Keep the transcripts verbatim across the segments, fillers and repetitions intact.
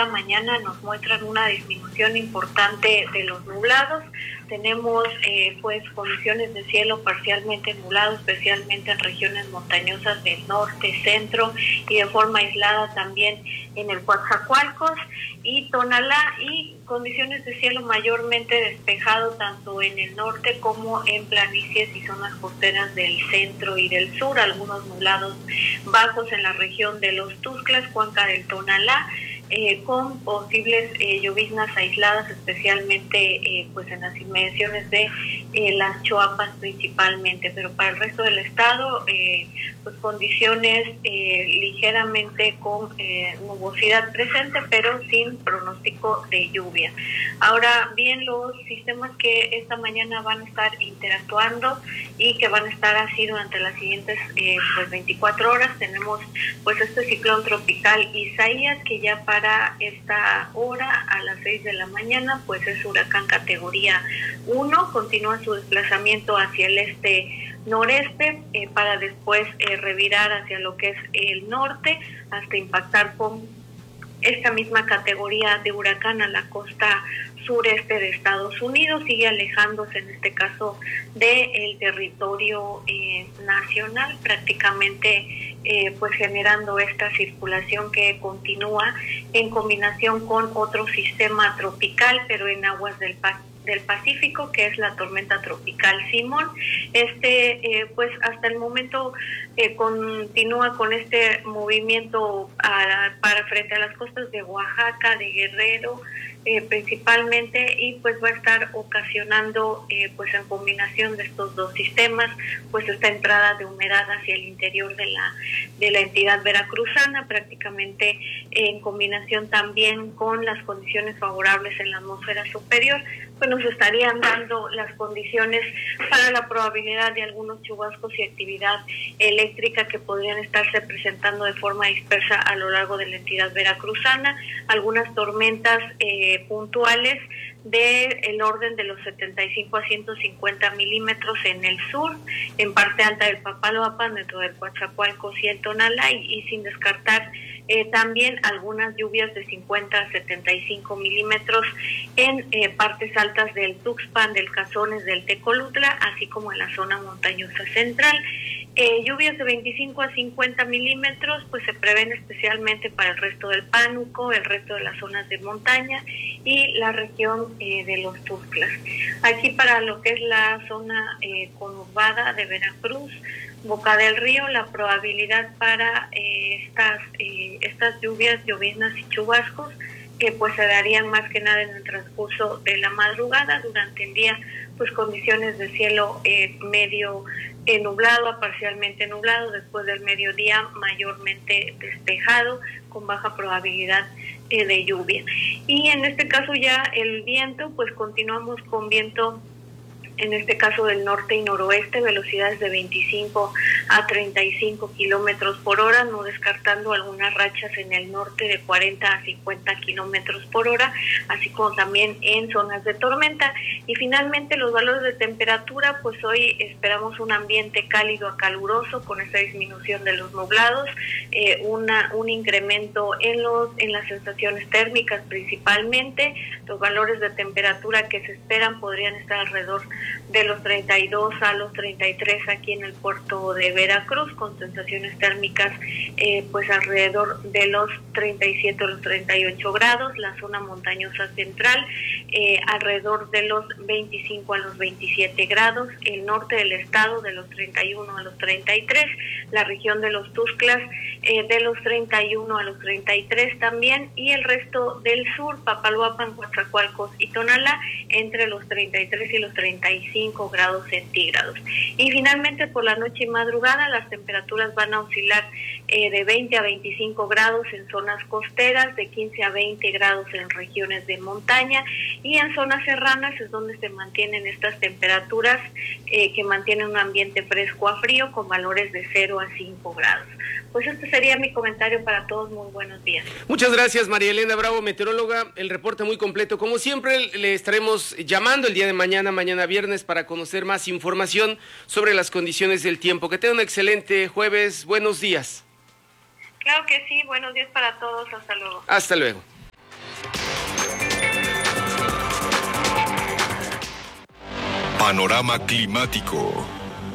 esta mañana nos muestran una disminución importante de los nublados. Tenemos eh, pues condiciones de cielo parcialmente nublado, especialmente en regiones montañosas del norte, centro y de forma aislada también en el Coatzacoalcos y Tonalá, y condiciones de cielo mayormente despejado tanto en el norte como en planicies y zonas costeras del centro y del sur, algunos nublados bajos en la región de los Tuxtlas, Cuenca del Tonalá, Eh, con posibles eh, lloviznas aisladas, especialmente eh, pues en las inmediaciones de eh, las Choapas principalmente, pero para el resto del estado eh, pues condiciones eh, ligeramente con eh, nubosidad presente, pero sin pronóstico de lluvia. Ahora bien, los sistemas que esta mañana van a estar interactuando y que van a estar así durante las siguientes eh, pues veinticuatro horas, tenemos pues este ciclón tropical Isaías, que ya para Para esta hora, a las seis de la mañana, pues es huracán categoría uno, continúa su desplazamiento hacia el este-noreste eh, para después eh, revirar hacia lo que es el norte, hasta impactar con esta misma categoría de huracán a la costa sureste de Estados Unidos. Sigue alejándose en este caso del territorio eh, nacional, prácticamente eh, pues generando esta circulación que continúa en combinación con otro sistema tropical, pero en aguas del Pacífico del Pacífico, que es la tormenta tropical Simón. Este eh, pues hasta el momento eh, continúa con este movimiento a, para frente a las costas de Oaxaca, de Guerrero eh, principalmente, y pues va a estar ocasionando eh, pues en combinación de estos dos sistemas pues esta entrada de humedad hacia el interior de la de la entidad veracruzana, prácticamente en combinación también con las condiciones favorables en la atmósfera superior, pues nos estarían dando las condiciones para la probabilidad de algunos chubascos y actividad eléctrica que podrían estarse presentando de forma dispersa a lo largo de la entidad veracruzana, algunas tormentas eh, puntuales del orden de los setenta y cinco a ciento cincuenta milímetros en el sur, en parte alta del Papaloapan, dentro del Coatzacoalcos y el Tonalá, y, y sin descartar eh, también algunas lluvias de cincuenta a setenta y cinco milímetros en eh, partes altas del Tuxpan, del Cazones, del Tecolutla, así como en la zona montañosa central. Eh, lluvias de veinticinco a cincuenta milímetros pues se prevén especialmente para el resto del Pánuco, el resto de las zonas de montaña y la región eh, de los Tuxtlas. Aquí para lo que es la zona eh, conurbada de Veracruz, Boca del Río, la probabilidad para eh, estas eh, estas lluvias, lloviznas y chubascos que pues se darían más que nada en el transcurso de la madrugada. Durante el día pues condiciones de cielo eh, medio eh, nublado a parcialmente nublado, después del mediodía mayormente despejado con baja probabilidad eh, de lluvia. Y en este caso ya el viento, pues continuamos con viento en este caso del norte y noroeste, velocidades de veinticinco a treinta y cinco kilómetros por hora, no descartando algunas rachas en el norte de cuarenta a cincuenta kilómetros por hora, así como también en zonas de tormenta. Y finalmente los valores de temperatura, pues hoy esperamos un ambiente cálido a caluroso con esta disminución de los nublados, eh, una un incremento en los en las sensaciones térmicas principalmente. Los valores de temperatura que se esperan podrían estar alrededor de los treinta y dos a los treinta y tres aquí en el puerto de Veracruz, con sensaciones térmicas eh, pues alrededor de los treinta y siete a los treinta y ocho grados, la zona montañosa central eh, alrededor de los veinticinco a los veintisiete grados, el norte del estado de los treinta y uno a los treinta y tres, la región de los Tuxtlas eh, de los treinta y uno a los treinta y tres también, y el resto del sur, Papaloapan, Coatzacoalcos y Tonalá, entre los treinta y tres y los treinta y cinco grados centígrados. Y finalmente por la noche y madrugada las temperaturas van a oscilar eh, de veinte a veinticinco grados en zonas costeras, de quince a veinte grados en regiones de montaña, y en zonas serranas es donde se mantienen estas temperaturas eh, que mantienen un ambiente fresco a frío con valores de cero a cinco grados. Pues este sería mi comentario para todos. Muy buenos días. Muchas gracias, María Elena Bravo, meteoróloga. El reporte muy completo. Como siempre, le estaremos llamando el día de mañana, mañana viernes, para conocer más información sobre las condiciones del tiempo. Que tenga un excelente jueves. Buenos días. Claro que sí. Buenos días para todos. Hasta luego. Hasta luego. Panorama climático.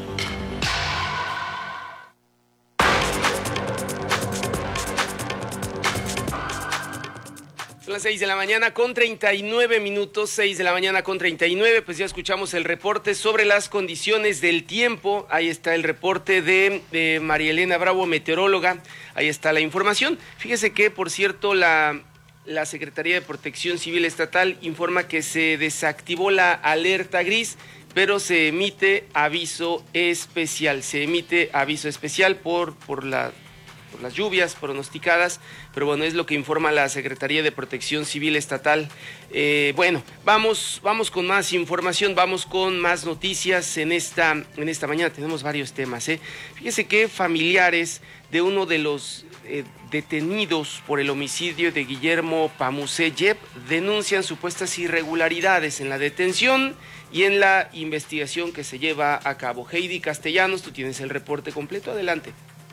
Son las seis de la mañana con treinta y nueve minutos, seis de la mañana con treinta y nueve, pues ya escuchamos el reporte sobre las condiciones del tiempo. Ahí está el reporte de, de María Elena Bravo, meteoróloga. Ahí está la información. Fíjese que, por cierto, la, la Secretaría de Protección Civil Estatal informa que se desactivó la alerta gris, pero se emite aviso especial. Se emite aviso especial por, por la... por las lluvias pronosticadas, pero bueno, es lo que informa la Secretaría de Protección Civil Estatal. Eh, bueno, vamos, vamos con más información, vamos con más noticias en esta, en esta mañana. Tenemos varios temas, ¿eh? Fíjese que familiares de uno de los eh, detenidos por el homicidio de Guillermo Pamusé Yep denuncian supuestas irregularidades en la detención y en la investigación que se lleva a cabo. Heidi Castellanos, tú tienes el reporte completo, adelante.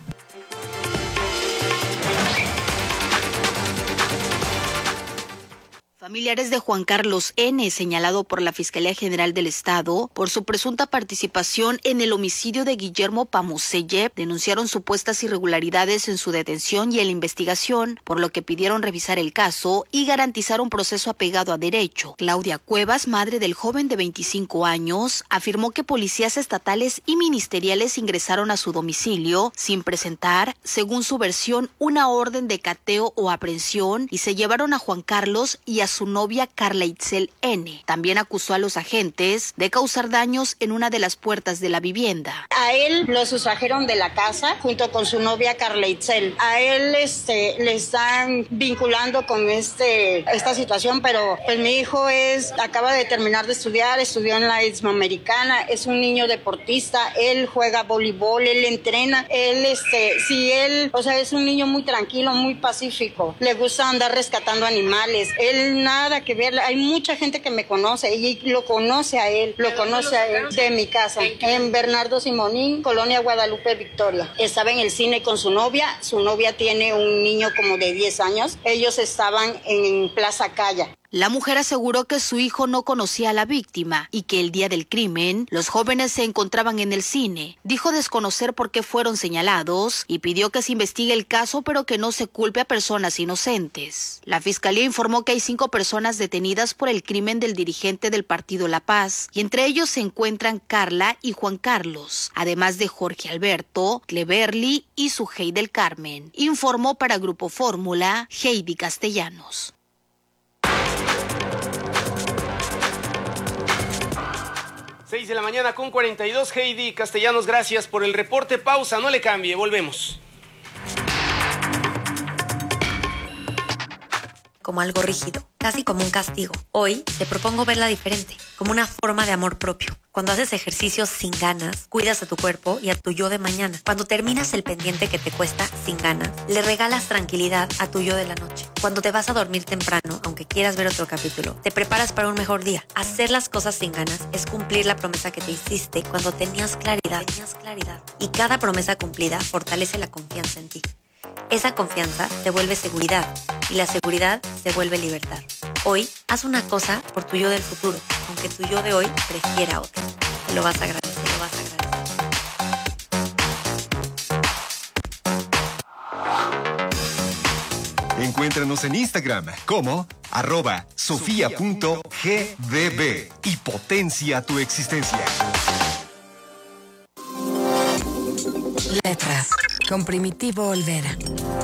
Familiares de Juan Carlos N., señalado por la Fiscalía General del Estado por su presunta participación en el homicidio de Guillermo Pamusé Yep, denunciaron supuestas irregularidades en su detención y en la investigación, por lo que pidieron revisar el caso y garantizar un proceso apegado a derecho. Claudia Cuevas, madre del joven de veinticinco años, afirmó que policías estatales y ministeriales ingresaron a su domicilio sin presentar, según su versión, una orden de cateo o aprehensión y se llevaron a Juan Carlos y a su novia Carla Itzel N. También acusó a los agentes de causar daños en una de las puertas de la vivienda. A él lo sustrajeron de la casa junto con su novia Carla Itzel. A él este, le están vinculando con este, esta situación, pero pues mi hijo es, acaba de terminar de estudiar, estudió en la Istmoamericana, es un niño deportista, él juega voleibol, él entrena, él, este, si él, o sea, es un niño muy tranquilo, muy pacífico, le gusta andar rescatando animales, él nada que ver, hay mucha gente que me conoce y lo conoce a él, lo conoce a él de mi casa, en Bernardo Simonín, Colonia Guadalupe, Victoria. Estaba en el cine con su novia, su novia tiene un niño como de diez años, ellos estaban en Plaza Calla. La mujer aseguró que su hijo no conocía a la víctima y que el día del crimen los jóvenes se encontraban en el cine. Dijo desconocer por qué fueron señalados y pidió que se investigue el caso, pero que no se culpe a personas inocentes. La fiscalía informó que hay cinco personas detenidas por el crimen del dirigente del partido La Paz y entre ellos se encuentran Carla y Juan Carlos, además de Jorge Alberto, Cleverly y Sujei del Carmen. Informó para Grupo Fórmula Heidi Castellanos. seis de la mañana con cuarenta y dos, Heidi Castellanos, gracias por el reporte. Pausa, no le cambie, volvemos. Como algo rígido, casi como un castigo. Hoy te propongo verla diferente, como una forma de amor propio. Cuando haces ejercicios sin ganas, cuidas a tu cuerpo y a tu yo de mañana. Cuando terminas el pendiente que te cuesta sin ganas, le regalas tranquilidad a tu yo de la noche. Cuando te vas a dormir temprano, aunque quieras ver otro capítulo, te preparas para un mejor día. Hacer las cosas sin ganas es cumplir la promesa que te hiciste cuando tenías claridad. Tenías claridad. Y cada promesa cumplida fortalece la confianza en ti. Esa confianza te vuelve seguridad y la seguridad se vuelve libertad. Hoy, haz una cosa por tu yo del futuro, aunque tu yo de hoy prefiera otra. Te lo vas a agradecer, te lo vas a agradecer. Encuéntranos en Instagram como arroba sofía.gdb y potencia tu existencia. Letras con Primitivo Olvera.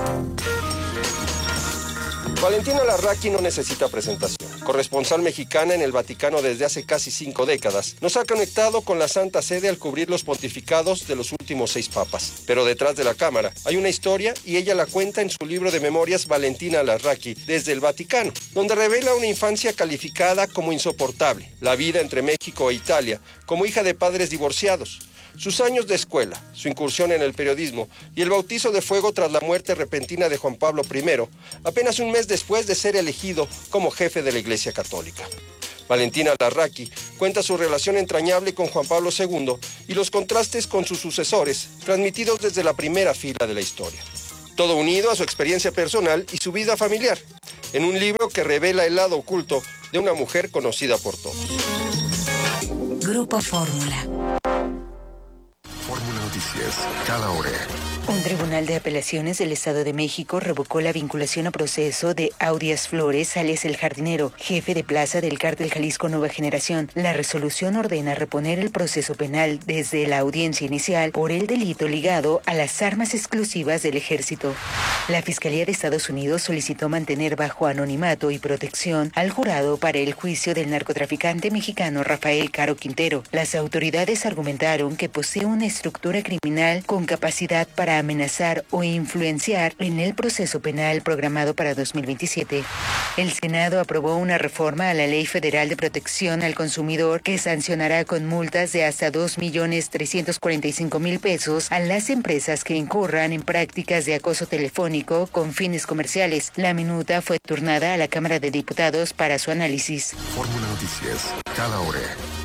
Valentina Larraqui no necesita presentación. Corresponsal mexicana en el Vaticano desde hace casi cinco décadas, nos ha conectado con la Santa Sede al cubrir los pontificados de los últimos seis papas. Pero detrás de la cámara hay una historia y ella la cuenta en su libro de memorias Valentina Larraqui desde el Vaticano, donde revela una infancia calificada como insoportable, la vida entre México e Italia, como hija de padres divorciados, sus años de escuela, su incursión en el periodismo y el bautizo de fuego tras la muerte repentina de Juan Pablo primero, apenas un mes después de ser elegido como jefe de la Iglesia Católica. Valentina Larraqui cuenta su relación entrañable con Juan Pablo segundo y los contrastes con sus sucesores, transmitidos desde la primera fila de la historia. Todo unido a su experiencia personal y su vida familiar, en un libro que revela el lado oculto de una mujer conocida por todos. Grupo Fórmula. Fórmula Noticias, cada hora. Un tribunal de apelaciones del Estado de México revocó la vinculación a proceso de Audias Flores, alias El Jardinero, jefe de plaza del Cártel Jalisco Nueva Generación. La resolución ordena reponer el proceso penal desde la audiencia inicial por el delito ligado a las armas exclusivas del Ejército. La Fiscalía de Estados Unidos solicitó mantener bajo anonimato y protección al jurado para el juicio del narcotraficante mexicano Rafael Caro Quintero. Las autoridades argumentaron que posee una estructura criminal con capacidad para amenazar o influenciar en el proceso penal programado para dos mil veintisiete. El Senado aprobó una reforma a la Ley Federal de Protección al Consumidor que sancionará con multas de hasta dos millones trescientos cuarenta y cinco mil pesos a las empresas que incurran en prácticas de acoso telefónico con fines comerciales. La minuta fue turnada a la Cámara de Diputados para su análisis. Fórmula Noticias, cada hora.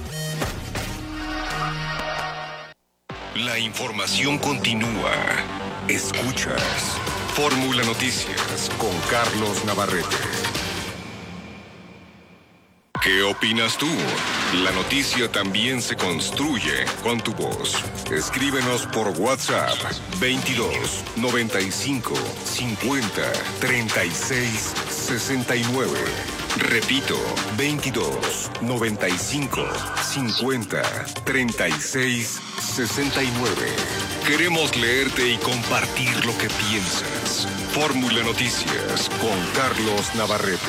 La información continúa. Escuchas Fórmula Noticias con Carlos Navarrete. ¿Qué opinas tú? La noticia también se construye con tu voz. Escríbenos por WhatsApp veintidós, noventa y cinco, cincuenta, treinta y seis, sesenta y nueve. Repito, veintidós, noventa y cinco, cincuenta, treinta y seis, sesenta y nueve. Queremos leerte y compartir lo que piensas. Fórmula Noticias con Carlos Navarrete.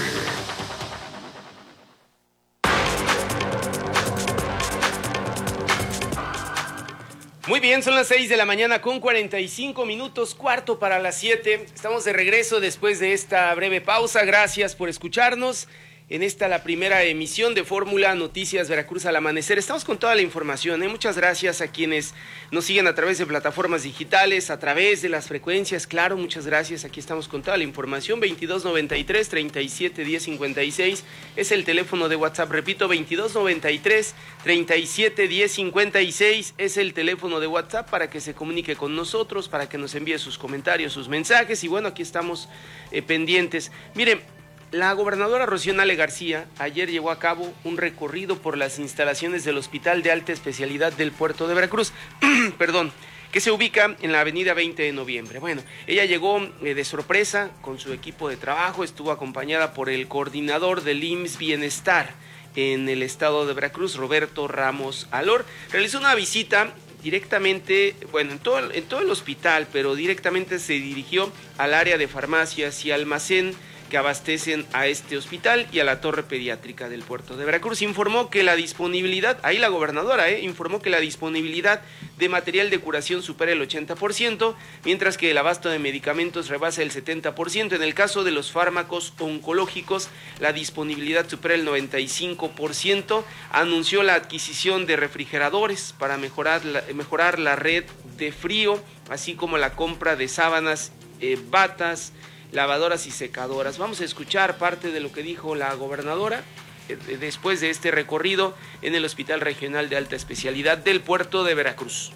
Muy bien, son las seis de la mañana con cuarenta y cinco minutos, cuarto para las siete. Estamos de regreso después de esta breve pausa. Gracias por escucharnos. En esta, la primera emisión de Fórmula Noticias Veracruz al amanecer. Estamos con toda la información, ¿eh? Muchas gracias a quienes nos siguen a través de plataformas digitales, a través de las frecuencias, claro, muchas gracias. Aquí estamos con toda la información. Veintidós, noventa y tres, treinta y siete, diez, cincuenta y seis es el teléfono de WhatsApp. Repito, veintidós, noventa y tres, treinta y siete, diez, cincuenta y seis es el teléfono de WhatsApp para que se comunique con nosotros, para que nos envíe sus comentarios, sus mensajes. Y bueno, aquí estamos eh, pendientes. Miren, la gobernadora Rocío Nale García ayer llevó a cabo un recorrido por las instalaciones del Hospital de Alta Especialidad del Puerto de Veracruz, perdón, que se ubica en la avenida veinte de noviembre. Bueno, ella llegó eh, de sorpresa con su equipo de trabajo, estuvo acompañada por el coordinador del I M S S Bienestar en el estado de Veracruz, Roberto Ramos Alor. Realizó una visita directamente, bueno, en todo, en todo el hospital, pero directamente se dirigió al área de farmacias y almacén que abastecen a este hospital y a la torre pediátrica del puerto de Veracruz. Informó que la disponibilidad, ahí la gobernadora, eh, informó que la disponibilidad de material de curación supera el ochenta por ciento, mientras que el abasto de medicamentos rebasa el setenta por ciento. En el caso de los fármacos oncológicos, la disponibilidad supera el noventa y cinco por ciento. Anunció la adquisición de refrigeradores para mejorar la, mejorar la red de frío, así como la compra de sábanas, eh, batas, lavadoras y secadoras. Vamos a escuchar parte de lo que dijo la gobernadora eh, después de este recorrido en el Hospital Regional de Alta Especialidad del Puerto de Veracruz.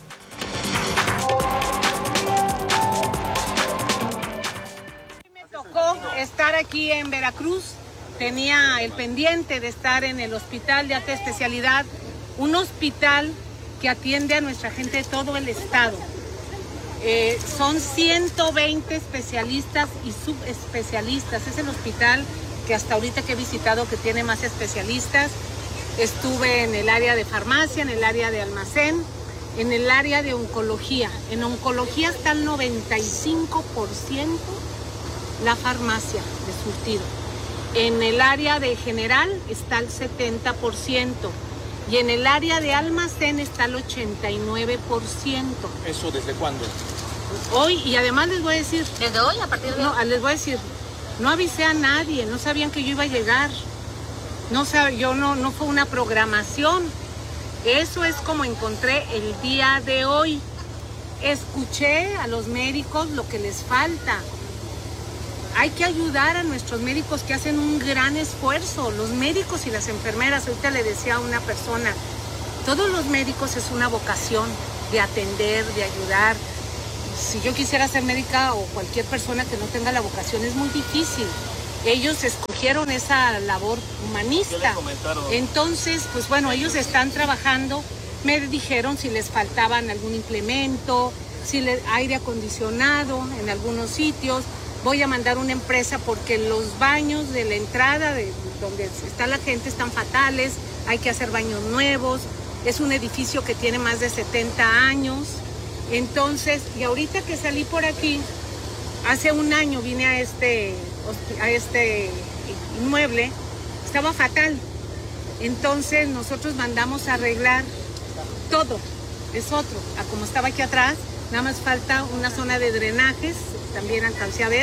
Me tocó estar aquí en Veracruz, tenía el pendiente de estar en el Hospital de Alta Especialidad, un hospital que atiende a nuestra gente de todo el estado. Eh, son ciento veinte especialistas y subespecialistas. Es el hospital que hasta ahorita que he visitado que tiene más especialistas. Estuve en el área de farmacia, en el área de almacén, en el área de oncología. En oncología está el noventa y cinco por ciento la farmacia de surtido. En el área de general está el setenta por ciento. Y en el área de almacén está el ochenta y nueve por ciento. ¿Eso desde cuándo? Hoy, y además les voy a decir... ¿Desde hoy? ¿A partir de hoy? No, les voy a decir, no avisé a nadie, no sabían que yo iba a llegar. No sab, yo no, no fue una programación. Eso es como encontré el día de hoy. Escuché a los médicos lo que les falta. Hay que ayudar a nuestros médicos que hacen un gran esfuerzo, los médicos y las enfermeras. Ahorita le decía a una persona, todos los médicos es una vocación de atender, de ayudar. Si yo quisiera ser médica o cualquier persona que no tenga la vocación es muy difícil. ellos escogieron esa labor humanista. Entonces, pues bueno, ellos están trabajando. Me dijeron si les faltaban algún implemento, si les aire acondicionado en algunos sitios. Voy a mandar una empresa porque los baños de la entrada de donde está la gente están fatales, hay que hacer baños nuevos. Es un edificio que tiene más de setenta años. Entonces, y ahorita que salí por aquí, hace un año vine a este, a este inmueble, estaba fatal. Entonces nosotros mandamos a arreglar todo, es otro, a como estaba aquí atrás, nada más falta una zona de drenajes, también alcancé a ver,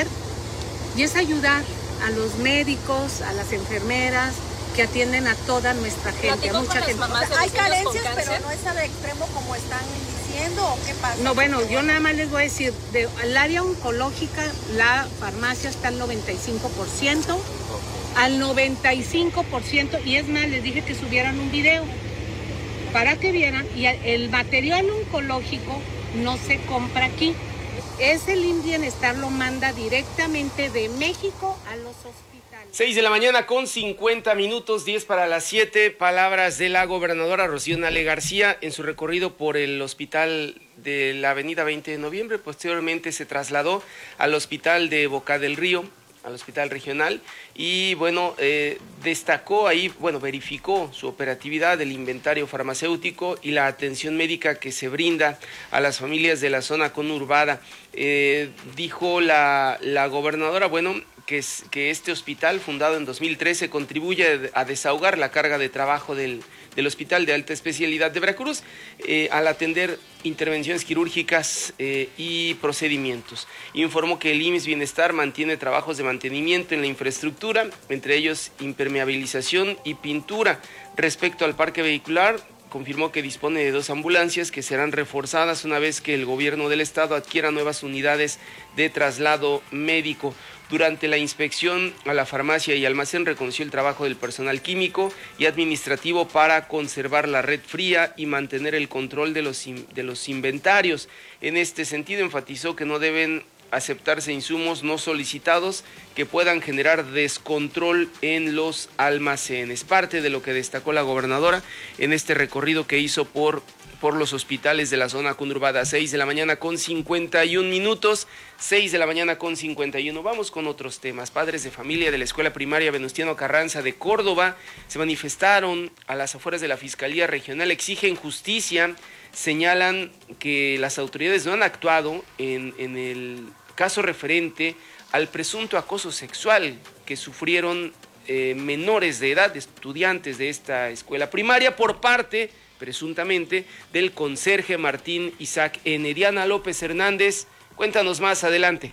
y es ayudar a los médicos, a las enfermeras, que atienden a toda nuestra gente, a mucha gente. Hay carencias, pero no es al extremo como están diciendo, ¿o qué pasa? No, bueno, yo nada más les voy a decir, de, al área oncológica, la farmacia está al noventa y cinco por ciento, al noventa y cinco por ciento, y es más, les dije que subieran un video para que vieran, y el material oncológico no se compra aquí. Es el I M S S Bienestar, lo manda directamente de México a los hospitales. seis de la mañana con cincuenta minutos, diez para las siete. Palabras de la gobernadora Rocío Nale García en su recorrido por el hospital de la avenida veinte de noviembre. Posteriormente se trasladó al hospital de Boca del Río, al hospital regional, y bueno, eh, destacó ahí, bueno, verificó su operatividad, el inventario farmacéutico y la atención médica que se brinda a las familias de la zona conurbada. Eh, dijo la, la gobernadora, bueno, que, es, que este hospital, fundado en dos mil trece, contribuye a desahogar la carga de trabajo del, del Hospital de Alta Especialidad de Veracruz eh, al atender intervenciones quirúrgicas eh, y procedimientos. Informó que el I M S S Bienestar mantiene trabajos de mantenimiento en la infraestructura, entre ellos impermeabilización y pintura. Respecto al parque vehicular, confirmó que dispone de dos ambulancias que serán reforzadas una vez que el gobierno del estado adquiera nuevas unidades de traslado médico. Durante la inspección a la farmacia y almacén reconoció el trabajo del personal químico y administrativo para conservar la red fría y mantener el control de los, de los inventarios. En este sentido, enfatizó que no deben aceptarse insumos no solicitados que puedan generar descontrol en los almacenes. Parte de lo que destacó la gobernadora en este recorrido que hizo por, por los hospitales de la zona conurbada. Seis de la mañana con cincuenta y un minutos, seis de la mañana con cincuenta y uno. Vamos con otros temas. Padres de familia de la Escuela Primaria Venustiano Carranza de Córdoba se manifestaron a las afueras de la Fiscalía Regional, exigen justicia. Señalan que las autoridades no han actuado en, en el caso referente al presunto acoso sexual que sufrieron eh, menores de edad, estudiantes de esta escuela primaria, por parte, presuntamente, del conserje Martín Isaac N. Diana López Hernández, cuéntanos más, adelante.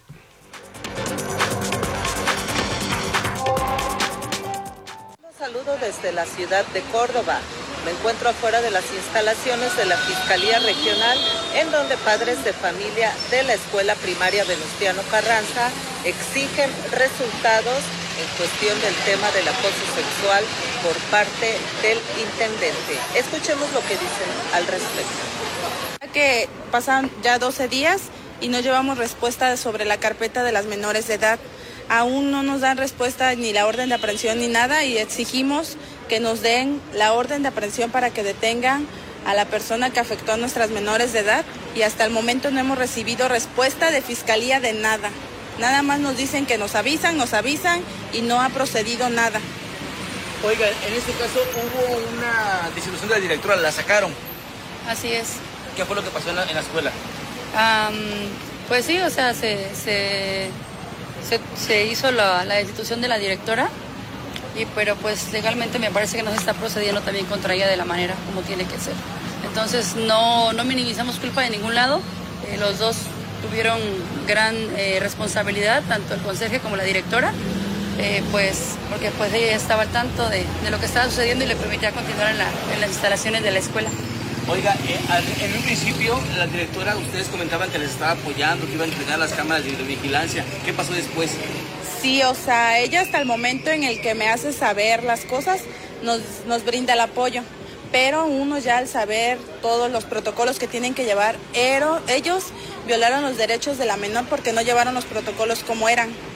Un saludo desde la ciudad de Córdoba. Me encuentro afuera de las instalaciones de la Fiscalía Regional, en donde padres de familia de la Escuela Primaria Venustiano Carranza exigen resultados en cuestión del tema del acoso sexual por parte del intendente. Escuchemos lo que dicen al respecto. Que pasan ya doce días y no llevamos respuesta sobre la carpeta de las menores de edad. Aún no nos dan respuesta ni la orden de aprehensión ni nada, y exigimos que nos den la orden de aprehensión para que detengan a la persona que afectó a nuestras menores de edad, y hasta el momento no hemos recibido respuesta de fiscalía de nada. Nada más nos dicen que nos avisan, nos avisan y no ha procedido nada. Oiga, en este caso hubo una disolución de la directora, ¿la sacaron? Así es. ¿Qué fue lo que pasó en la, en la escuela? Um, pues sí, o sea, se, se, se, se hizo la, la destitución de la directora. Y, pero pues legalmente me parece que no se está procediendo también contra ella de la manera como tiene que ser. Entonces no, no minimizamos culpa de ningún lado, eh, los dos tuvieron gran eh, responsabilidad, tanto el conserje como la directora, eh, pues porque pues ella estaba al tanto de, de lo que estaba sucediendo y le permitía continuar en, la, en las instalaciones de la escuela. Oiga, eh, en un principio la directora, ustedes comentaban que les estaba apoyando, que iba a entregar las cámaras de vigilancia. ¿Qué pasó después? Sí, o sea, ella hasta el momento en el que me hace saber las cosas nos, nos brinda el apoyo, pero uno ya al saber todos los protocolos que tienen que llevar, ellos violaron los derechos de la menor porque no llevaron los protocolos como eran.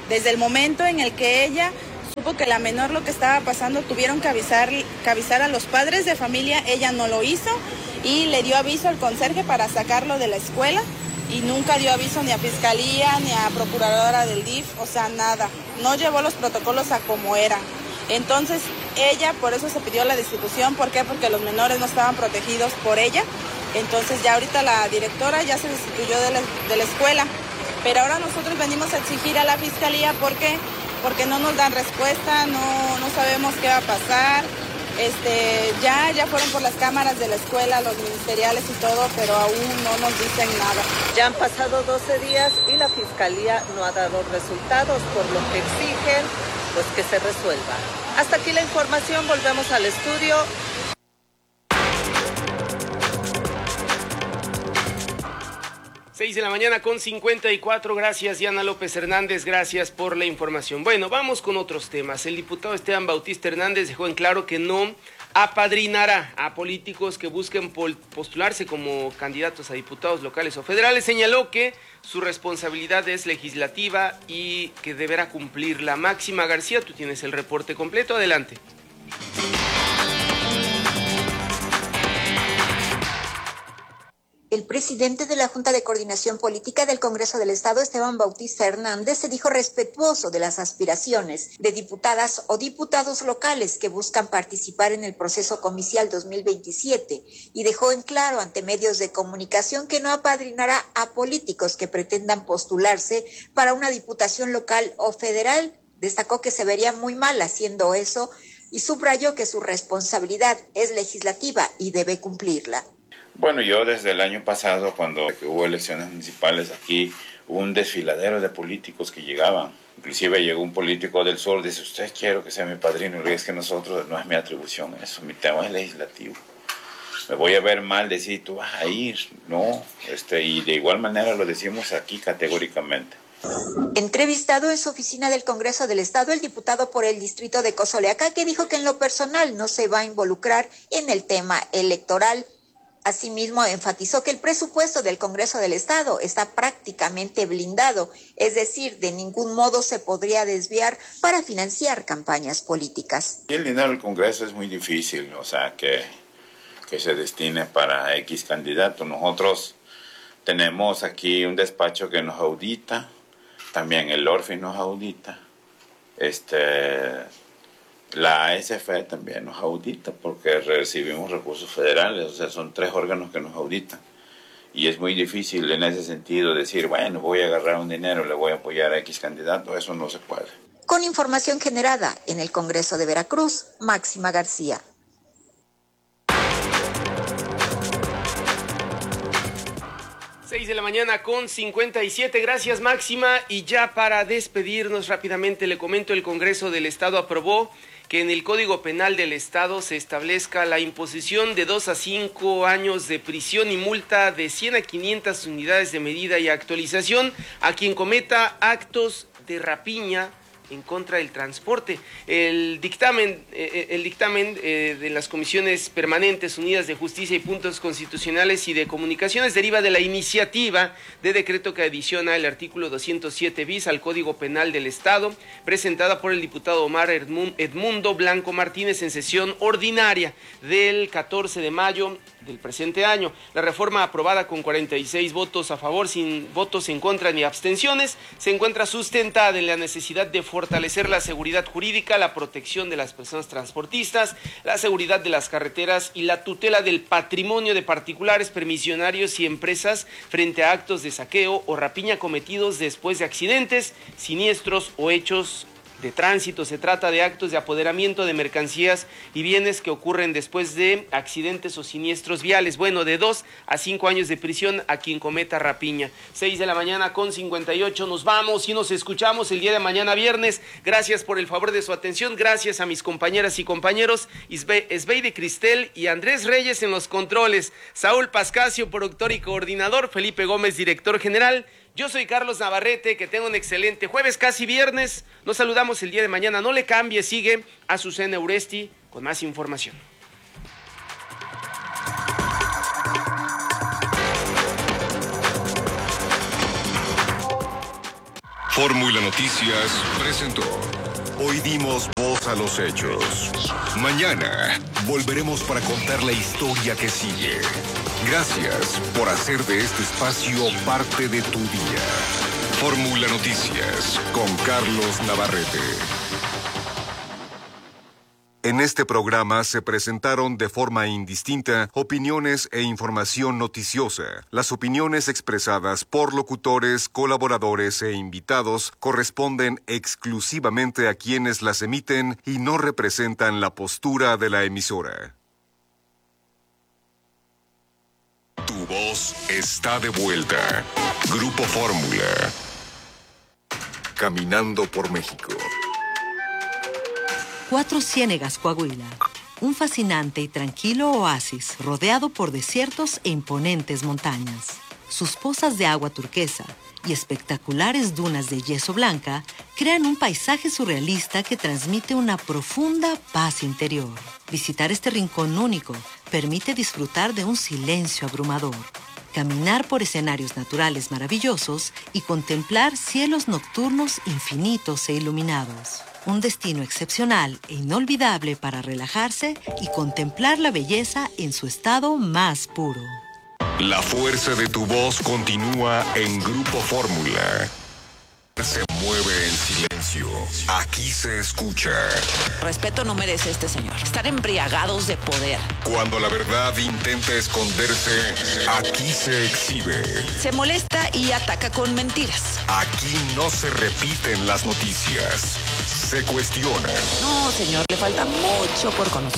Desde el momento en el que ella supo que la menor lo que estaba pasando, tuvieron que avisar, que avisar a los padres de familia, ella no lo hizo y le dio aviso al conserje para sacarlo de la escuela y nunca dio aviso ni a fiscalía ni a procuradora del D I F, o sea, nada. No llevó los protocolos a como eran. Entonces, ella, por eso se pidió la destitución. ¿Por qué? Porque los menores no estaban protegidos por ella. Entonces, ya ahorita la directora ya se destituyó de la, de la escuela. Pero ahora nosotros venimos a exigir a la fiscalía, ¿por qué? Porque no nos dan respuesta, no, no sabemos qué va a pasar. Este, ya, ya fueron por las cámaras de la escuela, los ministeriales y todo, pero aún no nos dicen nada. Ya han pasado doce días y la fiscalía no ha dado resultados, por lo que exigen pues que se resuelva. Hasta aquí la información, volvemos al estudio. seis de la mañana con cincuenta y cuatro, gracias Diana López Hernández, gracias por la información. Bueno, vamos con otros temas. El diputado Esteban Bautista Hernández dejó en claro que no apadrinará a políticos que busquen postularse como candidatos a diputados locales o federales. Señaló que su responsabilidad es legislativa y que deberá cumplirla. Máxima García, tú tienes el reporte completo, adelante. El presidente de la Junta de Coordinación Política del Congreso del Estado, Esteban Bautista Hernández, se dijo respetuoso de las aspiraciones de diputadas o diputados locales que buscan participar en el proceso comicial dos mil veintisiete y dejó en claro ante medios de comunicación que no apadrinará a políticos que pretendan postularse para una diputación local o federal. Destacó que se vería muy mal haciendo eso y subrayó que su responsabilidad es legislativa y debe cumplirla. Bueno, yo desde el año pasado, cuando hubo elecciones municipales aquí, hubo un desfiladero de políticos que llegaban. Inclusive llegó un político del sur, dice, usted quiero que sea mi padrino, y le digo, es que nosotros, no es mi atribución eso, mi tema es legislativo. Me voy a ver mal decir, tú vas a ir, no, este, y de igual manera lo decimos aquí categóricamente. Entrevistado en su oficina del Congreso del Estado, el diputado por el distrito de Cozoleacaque dijo que en lo personal no se va a involucrar en el tema electoral. Asimismo, enfatizó que el presupuesto del Congreso del Estado está prácticamente blindado, es decir, de ningún modo se podría desviar para financiar campañas políticas. Y el dinero del Congreso es muy difícil, o sea, que, que se destine para X candidato. Nosotros tenemos aquí un despacho que nos audita, también el Orfi nos audita, este... La A S F también nos audita porque recibimos recursos federales, o sea, son tres órganos que nos auditan. Y es muy difícil en ese sentido decir, bueno, voy a agarrar un dinero, le voy a apoyar a X candidato, eso no se puede. Con información generada en el Congreso de Veracruz, Máxima García. seis de la mañana con cincuenta y siete, gracias Máxima. Y ya para despedirnos rápidamente le comento, el Congreso del Estado aprobó que en el Código Penal del Estado se establezca la imposición de dos a cinco años de prisión y multa de cien a quinientas unidades de medida y actualización a quien cometa actos de rapiña en contra del transporte. El dictamen, eh, el dictamen eh, de las Comisiones Permanentes Unidas de Justicia y Puntos Constitucionales y de Comunicaciones deriva de la iniciativa de decreto que adiciona el artículo doscientos siete bis al Código Penal del Estado, presentada por el diputado Omar Edmundo Blanco Martínez en sesión ordinaria del catorce de mayo del presente año. La reforma, aprobada con cuarenta y seis votos a favor, sin votos en contra ni abstenciones, se encuentra sustentada en la necesidad de fortalecer la seguridad jurídica, la protección de las personas transportistas, la seguridad de las carreteras y la tutela del patrimonio de particulares, permisionarios y empresas frente a actos de saqueo o rapiña cometidos después de accidentes, siniestros o hechos de tránsito. Se trata de actos de apoderamiento de mercancías y bienes que ocurren después de accidentes o siniestros viales. Bueno, de dos a cinco años de prisión a quien cometa rapiña. seis de la mañana con cincuenta y ocho, nos vamos y nos escuchamos el día de mañana viernes. Gracias por el favor de su atención, gracias a mis compañeras y compañeros Esbeide Cristel y Andrés Reyes en los controles, Saúl Pascasio, productor y coordinador, Felipe Gómez, director general. Yo soy Carlos Navarrete, que tenga un excelente jueves, casi viernes. Nos saludamos el día de mañana. No le cambie, sigue Azucena Uresti con más información. Fórmula Noticias presentó. Hoy dimos voz a los hechos. Mañana volveremos para contar la historia que sigue. Gracias por hacer de este espacio parte de tu día. Fórmula Noticias con Carlos Navarrete. En este programa se presentaron de forma indistinta opiniones e información noticiosa. Las opiniones expresadas por locutores, colaboradores e invitados corresponden exclusivamente a quienes las emiten y no representan la postura de la emisora. Tu voz está de vuelta. Grupo Fórmula. Caminando por México. Cuatro Ciénegas, Coahuila. Un fascinante y tranquilo oasis rodeado por desiertos e imponentes montañas. Sus pozas de agua turquesa y espectaculares dunas de yeso blanca crean un paisaje surrealista que transmite una profunda paz interior. Visitar este rincón único permite disfrutar de un silencio abrumador, caminar por escenarios naturales maravillosos y contemplar cielos nocturnos infinitos e iluminados. Un destino excepcional e inolvidable para relajarse y contemplar la belleza en su estado más puro. La fuerza de tu voz continúa en Grupo Fórmula. Se mueve en silencio. Aquí se escucha. Respeto no merece este señor. Están embriagados de poder. Cuando la verdad intenta esconderse, aquí se exhibe. Se molesta y ataca con mentiras. Aquí no se repiten las noticias. Se cuestiona. No, señor, le falta mucho por conocer.